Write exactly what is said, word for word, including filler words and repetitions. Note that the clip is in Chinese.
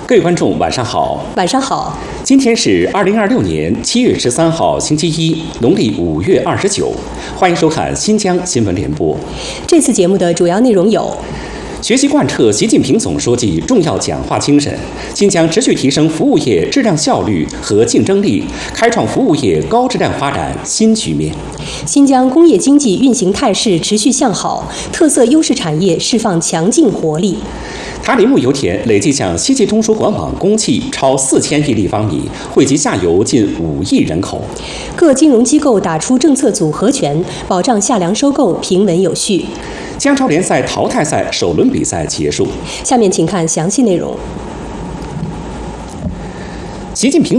各位观众，晚上好。 晚上好。 今天是二零二六年七月十三号，星期一，农历五月二十九。欢迎收看新疆新闻联播。 这次节目的主要内容有： 学习贯彻习近平总书记重要讲话精神，新疆持续提升服务业质量效率和竞争力，开创服务业高质量发展新局面。 新疆工业经济运行态势持续向好，特色优势产业释放强劲活力。 塔里木油田累计向西气通输管网供气超四千亿立方米，惠及下游近五亿人口。 各金融机构打出政策组合拳，保障下梁收购平稳有序。 江超联赛淘汰赛首轮比赛结束。 下面请看详细内容。 习近平